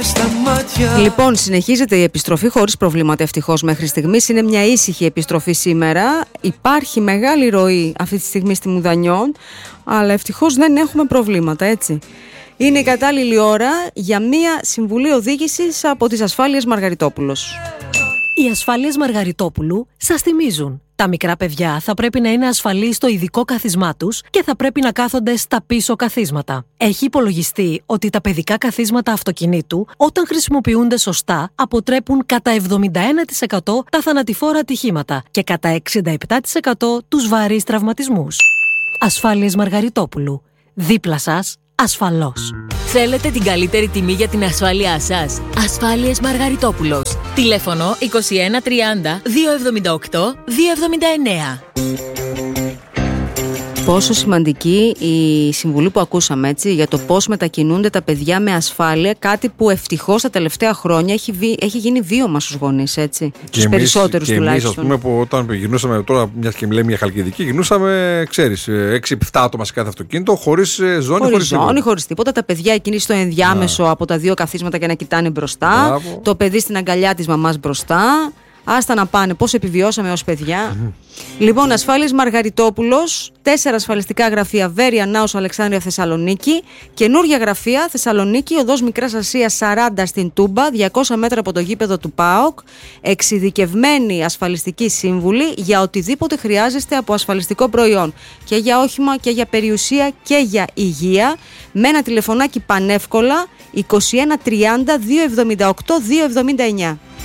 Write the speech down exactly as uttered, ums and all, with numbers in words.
στα μάτια. Λοιπόν, συνεχίζεται η επιστροφή χωρίς προβλήματα ευτυχώς μέχρι στιγμής. Είναι μια ήσυχη επιστροφή σήμερα. Υπάρχει μεγάλη ροή αυτή τη στιγμή στη Μουδανιών, αλλά ευτυχώς δεν έχουμε προβλήματα, έτσι. Είναι η κατάλληλη ώρα για μια συμβουλή οδήγησης από τις Ασφάλειες Μαργαριτόπουλος. Οι Ασφάλειες Μαργαριτόπουλου σας θυμίζουν: τα μικρά παιδιά θα πρέπει να είναι ασφαλείς στο ειδικό καθίσμά τους και θα πρέπει να κάθονται στα πίσω καθίσματα. Έχει υπολογιστεί ότι τα παιδικά καθίσματα αυτοκινήτου, όταν χρησιμοποιούνται σωστά, αποτρέπουν κατά εβδομήντα ένα τοις εκατό τα θανατηφόρα ατυχήματα και κατά εξήντα επτά τοις εκατό τους βαρύς τραυματισμούς. Ασφάλειες Μαργαριτόπουλου. Δίπλα σας, ασφαλώς. Θέλετε την καλύτερη τιμή για την ασφάλειά σας? Ασφάλειες Μαργαριτόπουλος. Τηλέφωνο είκοσι ένα τριάντα διακόσια εβδομήντα οκτώ διακόσια εβδομήντα εννέα. Πόσο σημαντική η συμβουλή που ακούσαμε, έτσι, για το πώς μετακινούνται τα παιδιά με ασφάλεια, κάτι που ευτυχώς τα τελευταία χρόνια έχει, βι... έχει γίνει βίωμα στους γονείς, έτσι. Στους περισσότερους τουλάχιστον. Και εμείς, ας πούμε, που όταν γυρνούσαμε τώρα, μιας και λέμε για Χαλκιδική, γυρνούσαμε, ξέρεις, έξι επτά άτομα σε κάθε αυτοκίνητο, χωρίς ζώνη, χωρίς, χωρίς ζώνη, τίποτα. χωρίς τίποτα. Τα παιδιά εκείνοι στο ενδιάμεσο Α. από τα δύο καθίσματα και να κοιτάνε μπροστά. Μπράβο. Το παιδί στην αγκαλιά της μαμάς μπροστά. Άστα να πάνε, πώς επιβιώσαμε ως παιδιά. Mm-hmm. Λοιπόν, Ασφάλειες Μαργαριτόπουλος, τέσσερα ασφαλιστικά γραφεία, Βέρεια, Νάος, Αλεξάνδρεια, Θεσσαλονίκη. Καινούργια γραφεία, Θεσσαλονίκη, οδός Μικράς Ασίας σαράντα στην Τούμπα, διακόσια μέτρα από το γήπεδο του ΠΑΟΚ. Εξειδικευμένη ασφαλιστική σύμβουλη για οτιδήποτε χρειάζεστε από ασφαλιστικό προϊόν. Και για όχημα και για περιουσία και για υγεία. Με ένα τηλεφωνάκι πανεύκολα, είκοσι ένα τριάντα διακόσια εβδομήντα οκτώ διακόσια εβδομήντα εννέα.